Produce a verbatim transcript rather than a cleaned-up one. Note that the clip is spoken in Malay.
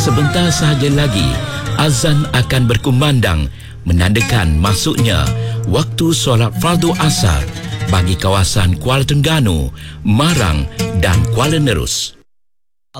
Sebentar sahaja lagi, azan akan berkumandang menandakan masuknya waktu solat fardu asar bagi kawasan Kuala Terengganu, Marang dan Kuala Nerus.